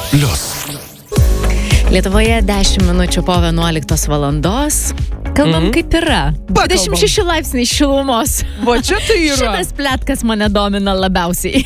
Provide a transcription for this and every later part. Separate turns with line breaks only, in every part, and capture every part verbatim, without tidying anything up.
Plius.
Lietuvoje dešimt minučių po vienuoliktos valandos. Kalbam, mm-hmm. kaip yra. dvidešimt šeši laipsniai šilumos.
Va čia tai yra.
Šitas pletkas mane domina labiausiai.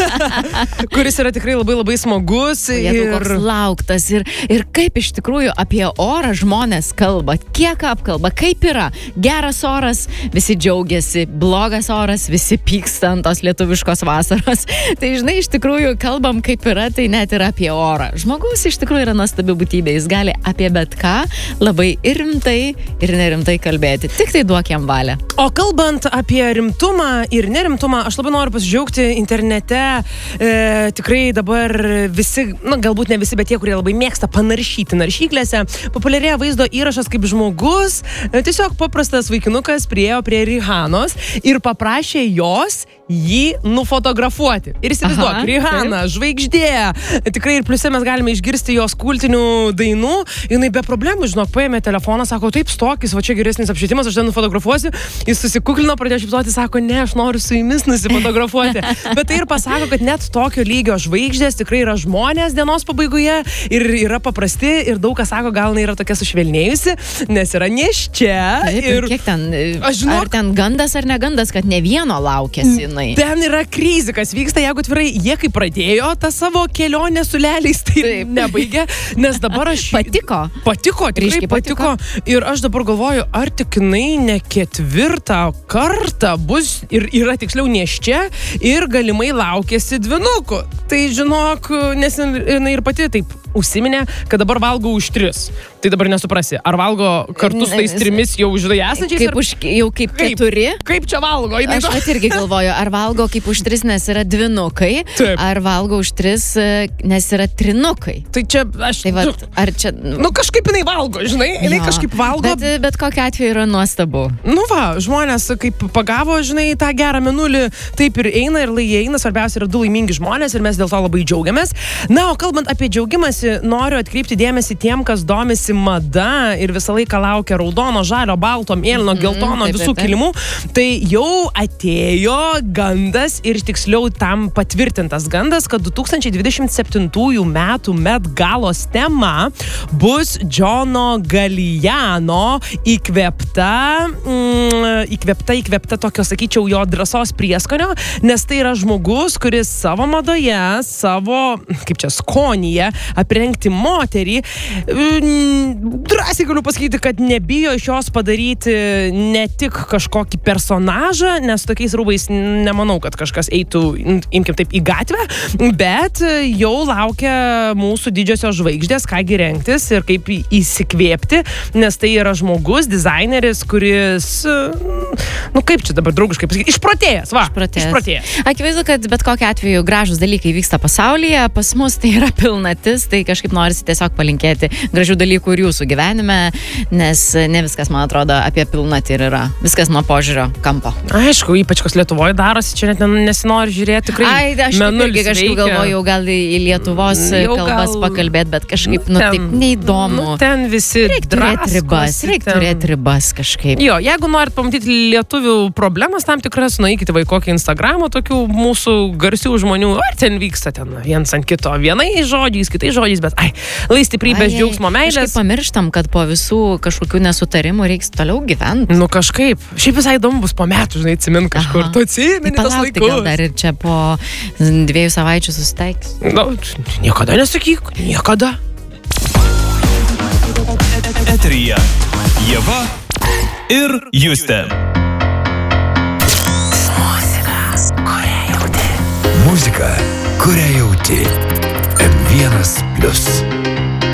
Kuris yra tikrai labai labai smagus.
Ir koks lauktas. Ir, ir kaip iš tikrųjų apie orą žmonės kalba. Kiek apkalba, kaip yra. Geras oras, visi džiaugiasi. Blogas oras, visi pyksta ant tos lietuviškos vasaros. Tai žinai, iš tikrųjų kalbam, kaip yra, tai net ir apie orą. Žmogus iš tikrųjų yra nuostabi būtybė. Jis gali apie bet ką labai ir rimtai, ir nerimtai kalbėti. Tik tai duok jam valią.
O kalbant apie rimtumą ir nerimtumą, aš labai noriu pasidžiaugti internete. E, tikrai dabar visi, na galbūt ne visi, bet tie, kurie labai mėgsta panaršyti naršyklėse, populiarėja vaizdo įrašas, kaip žmogus, e, tiesiog paprastas vaikinukas priėjo prie Rihanos ir paprašė jos jį nufotografuoti. Ir įsivaizduok, Rihana, žvaigždė. Tikrai ir pliuse mes galime išgirsti jos kultinių dainų. Jinai be problemų, žinok, paėmė telefoną, sako, taip, stokis, va čia geresnis apšvietimas, aš ten nufotografuosiu. Jis susikuklino, pradėjo šypsoti, sako, ne, aš noriu su jumis nusifotografuoti. Bet tai ir pasako, kad net tokio lygio žvaigždės tikrai yra žmonės dienos pabaigoje ir yra paprasti ir daug kas sako, gal jinai yra tokia sušvelnėjusi, nes yra nėščia.
Taip,
ir
kiek ten,
aš žinok,
ar ten gandas ar negandas, kad ne vieno laukėsi jinai.
Ten yra krizė, kas vyksta, jeigu atvirai, jie kaip pradėjo tą savo kelionę su leliais, tai taip nebaigė, nes dabar aš...
Patiko.
Patiko, tikrai patiko. patiko. Ir aš dabar galvoju, ar tik jinai ne ketvirtą kartą bus ir yra tiksliau nėščia ir galimai laukėsi dvynukų. Tai žinok, nes jinai ir pati taip užsiminė, kad dabar valgo už tris. Tai dabar nesuprasi, ar valgo kartu su tais trimis jau žinai esančiais?
Kaip už, jau kaip, kaip keturi?
Kaip čia valgo?
Aš pat irgi galvoju, ar valgo kaip už tris, nes yra dvinukai,
taip,
ar valgo už tris, nes yra trinukai.
Tai čia aš...
Tai va, ar čia...
Nu kažkaip jinai valgo, žinai, jinai
jo,
kažkaip valgo.
Bet, bet kokiu atveju yra nuostabu.
Nu va, žmonės kaip pagavo, žinai, tą gerą menulį, taip ir eina ir lai eina, svarbiausia yra du laimingi žmonės ir mes dėl to labai džiaugiamės. Na, o kalbant apie džiaugimas, noriu atkreipti dėmesį tiem, kas domisi mada ir visą laiką laukia raudono, žalio, balto, mėlyno, mm-hmm, geltono, taip, visų taip, kilimų. Tai jau atėjo gandas ir tiksliau tam patvirtintas gandas, kad du tūkstančiai dvidešimt septintųjų metų Met Galos tema bus Džono Galijano įkvėpta, mm, įkvėpta, įkvėpta tokio, sakyčiau, jo drąsos prieskonio, nes tai yra žmogus, kuris savo madoje, savo, kaip čia, skonyje aprengti moterį. Drąsiai galiu pasakyti, kad nebijo iš jos padaryti ne tik kažkokį personažą, nes tokiais rūbais nemanau, kad kažkas eitų, imkim taip, į gatvę, bet jau laukia mūsų didžiosios žvaigždės, kągi rengtis ir kaip įsikvėpti, nes tai yra žmogus, dizaineris, kuris, nu kaip čia dabar draugiškai pasakyti, išprotėjęs, va, išprotėjęs. išprotėjęs.
Akivaizdu, kad bet kokiu atveju gražus dalykai vyksta pasaulyje, pas mus tai yra pilnatis, tai kažkaip norisi tiesiog palinkėti gražių dalykų ir jūsų gyvenime, nes ne viskas, man atrodo, apie pilnatį ir yra. Viskas nuo požiūrio kampo.
Aišku, ypač kas Lietuvoje darosi, čia net nesinori žiūrėti, tikrai.
Ai, aš irgi kažkaip galvoju, gal į Lietuvos jau kalbas gal... pakalbėti, bet kažkaip, nu, ten, taip neįdomu.
Nu, ten visi
reikia turėti ribas, reikia turėti ribas kažkaip.
Jo, jeigu norit pamatyti lietuvių problemas tam tikras, nueikite va į kokį Instagramą tokių mūsų garsių žmonių, ar ten vyksta ten viens ant kito, vienais žodžiais, kitais žodžiais, bet ai, lai stiprybės, džiaugsmo, meilės.
Kažkaip pamirštam, kad po visų kažkokių nesutarimų reiks toliau gyventi.
Nu kažkaip. Šiaip visai įdomu bus po metų, žinai, atsimint kažkur. Tu atsimeni tas laikus.
Gal dar ir čia po dviejų savaičių susitaiks.
Nu, niekada nesakyk. Niekada.
Eteryje Ieva ir Justė. Muzika, kurią jauti. Muzika, kurią jauti. M vienas Plius.